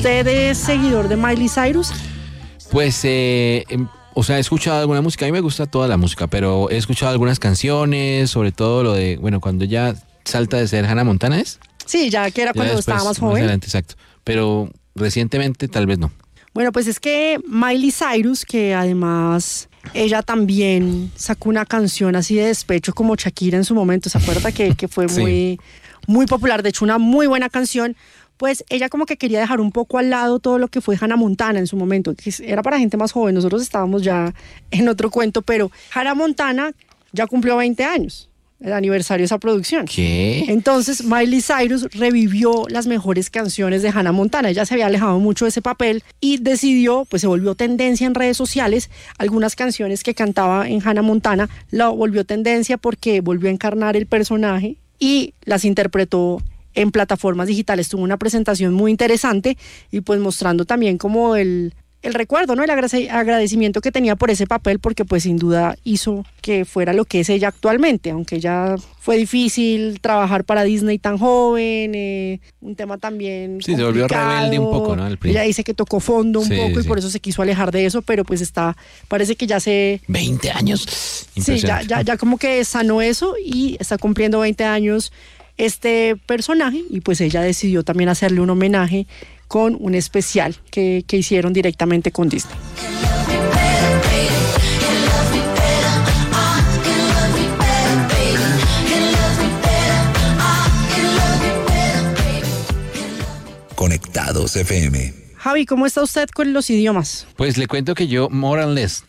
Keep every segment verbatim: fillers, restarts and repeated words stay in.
¿Usted es seguidor de Miley Cyrus? Pues, eh, o sea, he escuchado alguna música. A mí me gusta toda la música, pero he escuchado algunas canciones, sobre todo lo de, bueno, cuando ya salta de ser Hannah Montana, ¿es? Sí, ya que era Ya cuando después, estaba más más joven. adelante, exacto. Pero recientemente tal vez no. Bueno, pues es que Miley Cyrus, que además ella también sacó una canción así de despecho como Shakira en su momento, ¿se acuerda? Que, que fue Sí. muy, muy popular, de hecho una muy buena canción. Pues ella como que quería dejar un poco al lado todo lo que fue Hannah Montana en su momento, que era para gente más joven, nosotros estábamos ya en otro cuento, pero Hannah Montana ya cumplió veinte años, el aniversario de esa producción. ¿Qué? Entonces Miley Cyrus revivió las mejores canciones de Hannah Montana. Ella se había alejado mucho de ese papel y decidió, pues se volvió tendencia en redes sociales. Algunas canciones que cantaba en Hannah Montana la volvió tendencia porque volvió a encarnar el personaje y las interpretó en plataformas digitales. Tuvo una presentación muy interesante y pues mostrando también como el... el recuerdo, ¿no? El agradecimiento que tenía por ese papel, porque pues sin duda hizo que fuera lo que es ella actualmente, aunque ya fue difícil trabajar para Disney tan joven, eh, un tema también Sí, se volvió complicado. rebelde un poco, ¿no? Al principio. Ella dice que tocó fondo un Sí, poco y sí. por eso se quiso alejar de eso, pero pues está, parece que ya se... veinte años. Sí, ya, Impresionante. ya, ya como que sanó eso y está cumpliendo veinte años este personaje y pues ella decidió también hacerle un homenaje con un especial que, que hicieron directamente con Disney. Conectados F M. Javi, ¿cómo está usted con los idiomas? Pues le cuento que yo, more and less.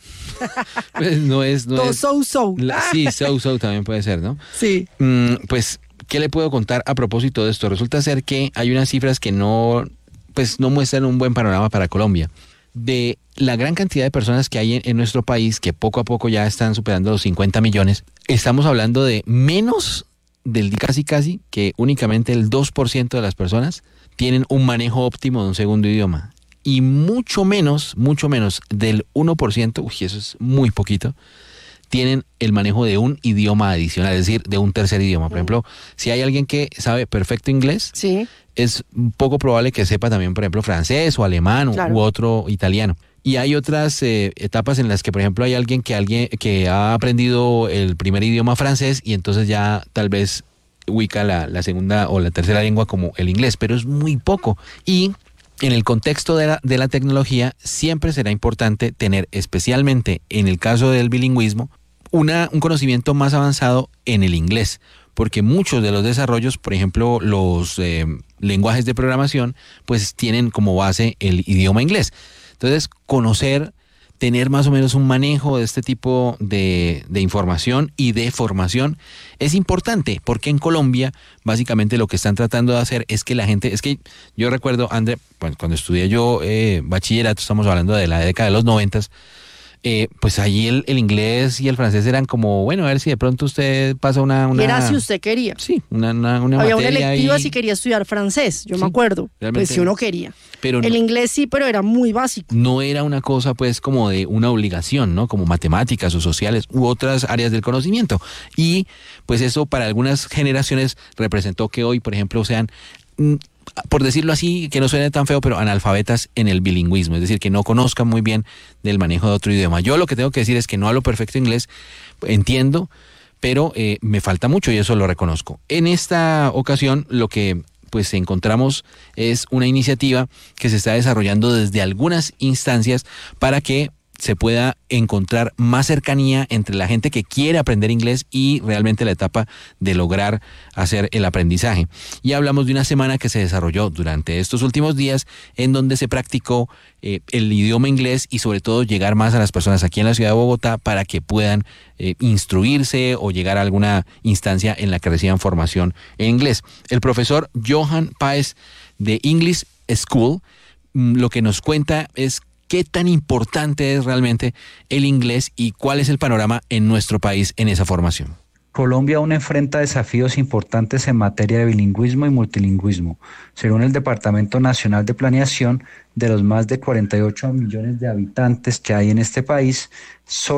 Pues no es... No Todo es so, so. la- sí, so, so también puede ser, ¿no? Sí. Mm, pues, ¿qué le puedo contar a propósito de esto? Resulta ser que hay unas cifras que no, pues, no muestran un buen panorama para Colombia. De la gran cantidad de personas que hay en, en nuestro país, que poco a poco ya están superando los cincuenta millones, estamos hablando de menos del casi casi que únicamente el dos por ciento de las personas tienen un manejo óptimo de un segundo idioma. Y mucho menos, mucho menos del uno por ciento, uy, eso es muy poquito, tienen el manejo de un idioma adicional, es decir, de un tercer idioma. Por ejemplo, si hay alguien que sabe perfecto inglés, Sí. es poco probable que sepa también, por ejemplo, francés o alemán Claro. u otro italiano. Y hay otras eh, etapas en las que, por ejemplo, hay alguien que, alguien que ha aprendido el primer idioma francés y entonces ya tal vez ubica la, la segunda o la tercera lengua como el inglés, pero es muy poco. Y en el contexto de la, de la tecnología siempre será importante tener, especialmente en el caso del bilingüismo, una, un conocimiento más avanzado en el inglés, porque muchos de los desarrollos, por ejemplo, los eh, lenguajes de programación, pues tienen como base el idioma inglés. Entonces, conocer, tener más o menos un manejo de este tipo de, de información y de formación es importante, porque en Colombia básicamente lo que están tratando de hacer es que la gente, es que yo recuerdo, André, bueno, cuando estudié yo eh, bachillerato, estamos hablando de la década de los noventas, eh, pues allí el, el inglés y el francés eran como, bueno, a ver si de pronto usted pasa una... una Y era si usted quería. Sí, una, una, una Había una materia electiva ahí, si quería estudiar francés, yo Sí, me acuerdo. realmente. Pues si uno quería. pero El no, inglés sí, pero era muy básico. no era una cosa pues como de una obligación, ¿no? Como matemáticas o sociales u otras áreas del conocimiento. Y pues eso para algunas generaciones representó que hoy, por ejemplo, sean, mm, por decirlo así, que no suene tan feo, pero analfabetas en el bilingüismo, es decir, que no conozcan muy bien del manejo de otro idioma. Yo lo que tengo que decir es que no hablo perfecto inglés, entiendo, pero eh, me falta mucho y eso lo reconozco. En esta ocasión lo que pues encontramos es una iniciativa que se está desarrollando desde algunas instancias para que se pueda encontrar más cercanía entre la gente que quiere aprender inglés y realmente la etapa de lograr hacer el aprendizaje. Y hablamos de una semana que se desarrolló durante estos últimos días en donde se practicó eh, el idioma inglés y sobre todo llegar más a las personas aquí en la ciudad de Bogotá para que puedan eh, instruirse o llegar a alguna instancia en la que reciban formación en inglés. El profesor Johan Páez de English School mm, lo que nos cuenta es qué tan importante es realmente el inglés y cuál es el panorama en nuestro país en esa formación. Colombia aún enfrenta desafíos importantes en materia de bilingüismo y multilingüismo. Según el Departamento Nacional de Planeación, de los más de cuarenta y ocho millones de habitantes que hay en este país, solo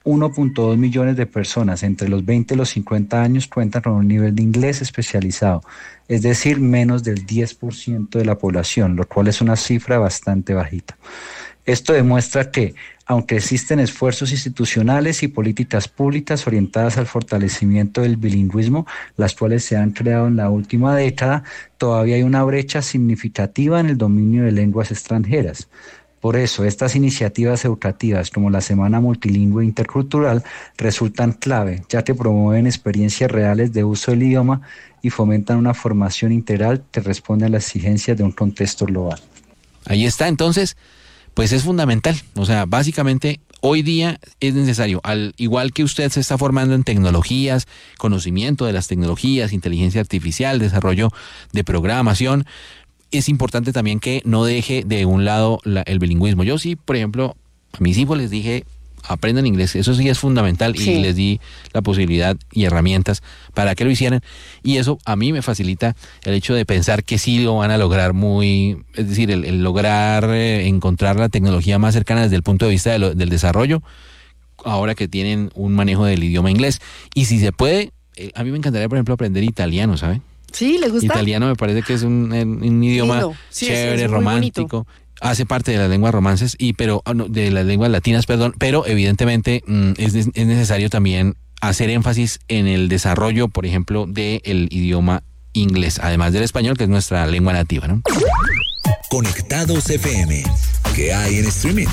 uno punto dos millones de personas entre los veinte y los cincuenta años cuentan con un nivel de inglés especializado, es decir, menos del diez por ciento de la población, lo cual es una cifra bastante bajita. Esto demuestra que, aunque existen esfuerzos institucionales y políticas públicas orientadas al fortalecimiento del bilingüismo, las cuales se han creado en la última década, todavía hay una brecha significativa en el dominio de lenguas extranjeras. Por eso, estas iniciativas educativas como la Semana Multilingüe Intercultural resultan clave, ya que promueven experiencias reales de uso del idioma y fomentan una formación integral que responde a las exigencias de un contexto global. Ahí está, entonces, pues es fundamental. O sea, básicamente, hoy día es necesario, al igual que usted se está formando en tecnologías, conocimiento de las tecnologías, inteligencia artificial, desarrollo de programación, es importante también que no deje de un lado la, el bilingüismo. Yo sí, por ejemplo, a mis hijos les dije, aprendan inglés, eso sí es fundamental, sí. Y les di la posibilidad y herramientas para que lo hicieran, y eso a mí me facilita el hecho de pensar que sí lo van a lograr muy, es decir, el, el lograr eh, encontrar la tecnología más cercana desde el punto de vista de lo, del desarrollo, ahora que tienen un manejo del idioma inglés. Y si se puede, eh, a mí me encantaría, por ejemplo, aprender italiano, ¿sabe? Sí, ¿les gusta? Italiano me parece que es un, un idioma sí, chévere, es, es romántico. Hace parte de las lenguas romances, y pero de las lenguas latinas, perdón, pero evidentemente mm, es, es necesario también hacer énfasis en el desarrollo, por ejemplo, del idioma inglés, además del español, que es nuestra lengua nativa, ¿no? Conectados F M. ¿Qué hay en streaming?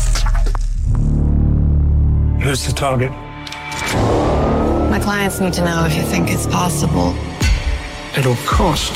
Who's the target? My clients need to know if you think it's possible. It'll cost.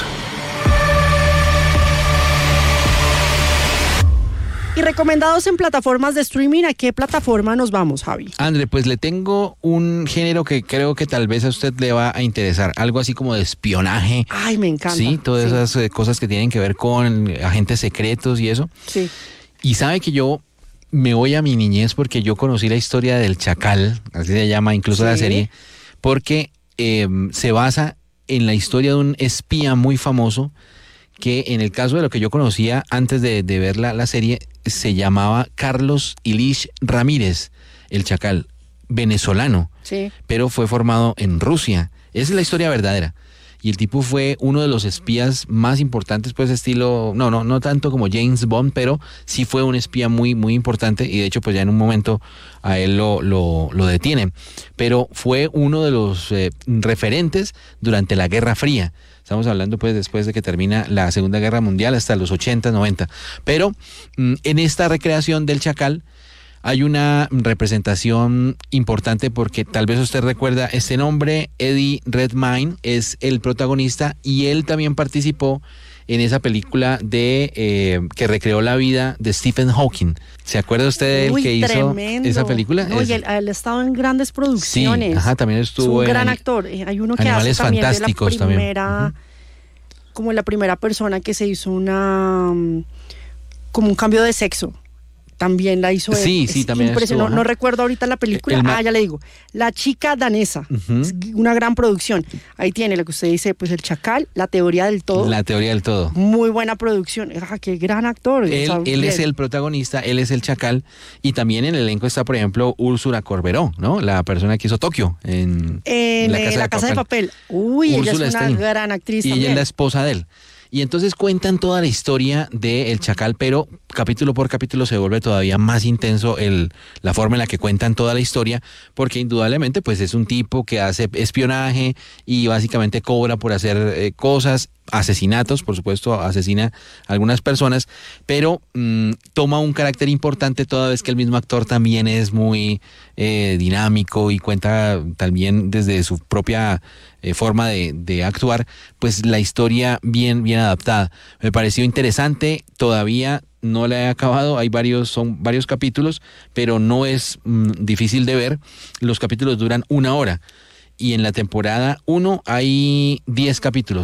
Y recomendados en plataformas de streaming, ¿a qué plataforma nos vamos, Javi? André, pues le tengo un género que creo que tal vez a usted le va a interesar, algo así como de espionaje. Ay, me encanta. Sí, todas sí. esas eh, cosas que tienen que ver con agentes secretos y eso. Sí. Y sabe que yo me voy a mi niñez porque yo conocí la historia del Chacal, así se llama incluso sí. la serie, porque eh, se basa en la historia de un espía muy famoso que, en el caso de lo que yo conocía antes de, de ver la, la serie, se llamaba Carlos Ilich Ramírez, el Chacal, venezolano, sí. pero fue formado en Rusia. Esa es la historia verdadera. Y el tipo fue uno de los espías más importantes, pues estilo, no, no, no tanto como James Bond, pero sí fue un espía muy, muy importante, y de hecho pues ya en un momento a él lo, lo, lo detienen. Pero fue uno de los eh, referentes durante la Guerra Fría. Estamos hablando pues después de que termina la Segunda Guerra Mundial hasta los ochenta, noventa. Pero mm, en esta recreación del Chacal hay una representación importante porque tal vez usted recuerda este nombre, Eddie Redmayne es el protagonista, y él también participó en esa película de eh, que recreó la vida de Stephen Hawking. ¿Se acuerda usted de él Uy, que tremendo. hizo esa película? No, es... y él, él ha estado en grandes producciones. Sí, ajá, también estuvo es un en gran Ani- actor. Hay uno que Animales hace también de la Fantásticos primera, también. Uh-huh. como la primera persona que se hizo una, como un cambio de sexo. También la hizo él. Sí, es sí, también impresionante. estuvo, No, ¿no? no recuerdo ahorita la película. El ma- ah, ya le digo. La chica danesa. Uh-huh. Es una gran producción. Ahí tiene lo que usted dice, pues el Chacal, la teoría del todo. La teoría del todo. Muy buena producción. Ah, qué gran actor. Él, O sea, él es bien. el protagonista, él es el Chacal, y también en el elenco está, por ejemplo, Úrsula Corberó, ¿no? La persona que hizo Tokio en, En La eh, Casa, La de, Casa papel. de Papel. Uy, ella Úrsula es una Stein. gran actriz Y también. ella es la esposa de él. Y entonces cuentan toda la historia de El Chacal, pero capítulo por capítulo se vuelve todavía más intenso el, la forma en la que cuentan toda la historia, porque indudablemente pues es un tipo que hace espionaje y básicamente cobra por hacer eh, cosas, asesinatos, por supuesto, asesina a algunas personas, pero mmm, toma un carácter importante toda vez que el mismo actor también es muy eh, dinámico y cuenta también desde su propia eh, forma de, de actuar, pues la historia bien, bien adaptada. Me pareció interesante, todavía no la he acabado, hay varios, son varios capítulos, pero no es mmm, difícil de ver. Los capítulos duran una hora y en la temporada uno hay diez capítulos.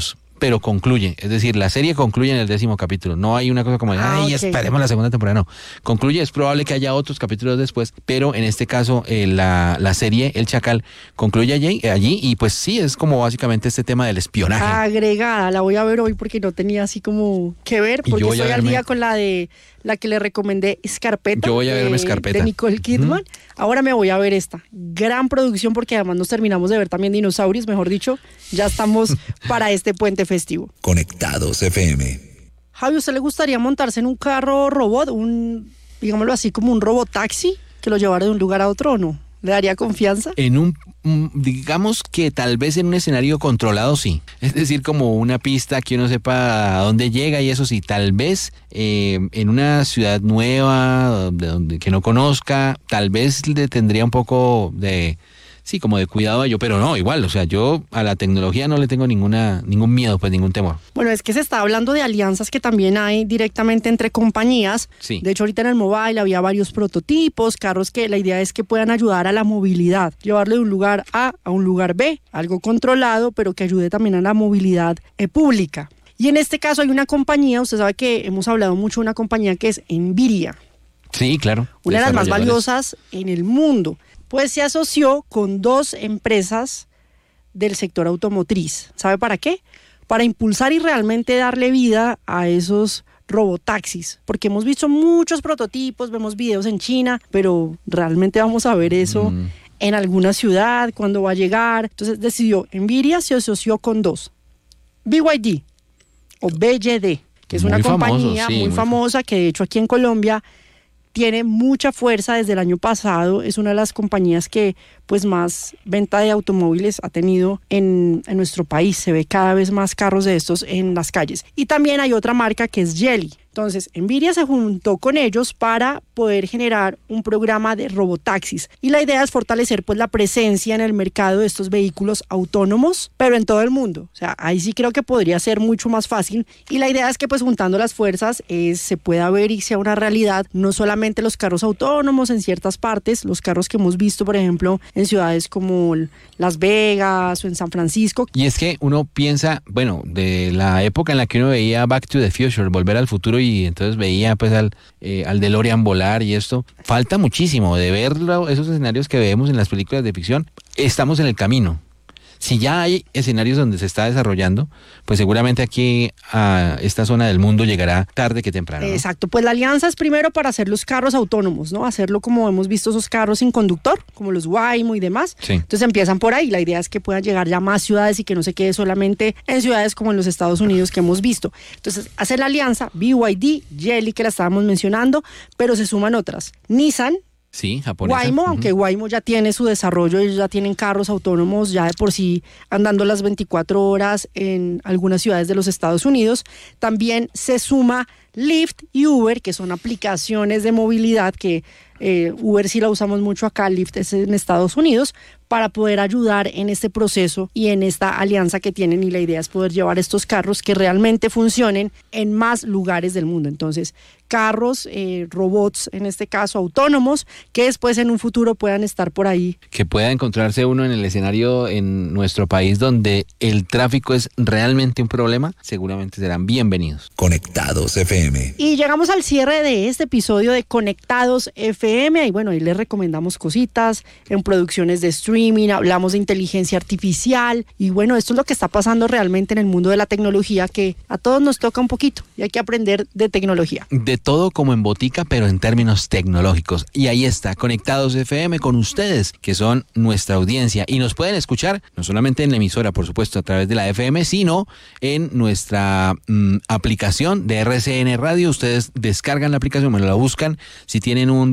pero concluye. Es decir, la serie concluye en el décimo capítulo. No hay una cosa como, Ah, ay, ok. esperemos la segunda temporada. No. Concluye, es probable que haya otros capítulos después, pero en este caso, eh, la, la serie El Chacal concluye allí, allí, y pues sí, es como básicamente este tema del espionaje. Agregada, la voy a ver hoy porque no tenía así como que ver, Y yo porque voy a estoy al verme- día con la de la que le recomendé, Scarpetta. Yo voy a de- verme Scarpetta. De Nicole Kidman. Ujú. Ahora me voy a ver esta. Gran producción porque además nos terminamos de ver también dinosaurios, mejor dicho, ya estamos para este puente festivo. Conectados F M. Javi, ¿a usted le gustaría montarse en un carro robot, un, digámoslo así, como un robotaxi que lo llevara de un lugar a otro o no? ¿Le daría confianza? En un, mm, digamos que tal vez en un escenario controlado sí, es decir, como una pista que uno sepa a dónde llega y eso sí, tal vez eh, en una ciudad nueva, de donde, que no conozca, tal vez le tendría un poco de, sí, como de cuidado a ello, pero no, igual, o sea, yo a la tecnología no le tengo ninguna, ningún miedo, pues ningún temor. Bueno, es que se está hablando de alianzas que también hay directamente entre compañías. Sí. De hecho, ahorita en el mobile había varios prototipos, carros que la idea es que puedan ayudar a la movilidad, llevarlo de un lugar A a un lugar B, algo controlado, pero que ayude también a la movilidad eh, pública. Y en este caso hay una compañía, usted sabe que hemos hablado mucho de una compañía que es Nvidia, Sí, claro. una de las más Desarrolladoras. valiosas en el mundo. Pues se asoció con dos empresas del sector automotriz. ¿Sabe para qué? Para impulsar y realmente darle vida a esos robotaxis, porque hemos visto muchos prototipos, vemos videos en China, pero realmente vamos a ver eso Mm. en alguna ciudad, cuándo va a llegar. Entonces decidió, Nvidia se asoció con dos, B Y D o B Y D, que es Muy una famoso, compañía sí, muy muy famosa que de hecho aquí en Colombia tiene mucha fuerza desde el año pasado, es una de las compañías que pues más venta de automóviles ha tenido en, en nuestro país, se ve cada vez más carros de estos en las calles. Y también hay otra marca que es Geely. Entonces, Nvidia se juntó con ellos para poder generar un programa de robotaxis. Y la idea es fortalecer pues la presencia en el mercado de estos vehículos autónomos, pero en todo el mundo. O sea, ahí sí creo que podría ser mucho más fácil. Y la idea es que pues juntando las fuerzas es, se pueda ver y sea una realidad no solamente los carros autónomos en ciertas partes, los carros que hemos visto, por ejemplo, en ciudades como Las Vegas o en San Francisco. Y es que uno piensa, bueno, de la época en la que uno veía Back to the Future, Volver al Futuro, y entonces veía pues al, eh, al DeLorean volar y esto, falta muchísimo de ver lo- esos escenarios que vemos en las películas de ficción. Estamos en el camino. Si ya hay escenarios donde se está desarrollando, pues seguramente aquí a esta zona del mundo llegará tarde que temprano, ¿no? Exacto, pues la alianza es primero para hacer los carros autónomos, ¿no? Hacerlo como hemos visto esos carros sin conductor, como los Waymo y demás. Sí. Entonces empiezan por ahí, la idea es que puedan llegar ya a más ciudades y que no se quede solamente en ciudades como en los Estados Unidos que hemos visto. Entonces, hacer la alianza, B Y D, Geely, que la estábamos mencionando, pero se suman otras. Nissan, Sí, japonesa. Waymo, Ujú. aunque Waymo ya tiene su desarrollo, ellos ya tienen carros autónomos ya de por sí andando las veinticuatro horas en algunas ciudades de los Estados Unidos. También se suma Lyft y Uber, que son aplicaciones de movilidad que eh, Uber sí la usamos mucho acá, Lyft es en Estados Unidos, para poder ayudar en este proceso y en esta alianza que tienen, y la idea es poder llevar estos carros que realmente funcionen en más lugares del mundo. Entonces, carros, eh, robots, en este caso autónomos, que después en un futuro puedan estar por ahí. Que pueda encontrarse uno en el escenario en nuestro país donde el tráfico es realmente un problema, seguramente serán bienvenidos. Conectados F M. Y llegamos al cierre de este episodio de Conectados F M, y bueno, ahí les recomendamos cositas en producciones de streaming, hablamos de inteligencia artificial, y bueno, esto es lo que está pasando realmente en el mundo de la tecnología, que a todos nos toca un poquito y hay que aprender de tecnología. De todo como en botica, pero en términos tecnológicos. Y ahí está, Conectados F M con ustedes, que son nuestra audiencia. Y nos pueden escuchar, no solamente en la emisora, por supuesto, a través de la F M, sino en nuestra mm, aplicación de R C N Radio. Ustedes descargan la aplicación, bueno, la buscan. Si tienen un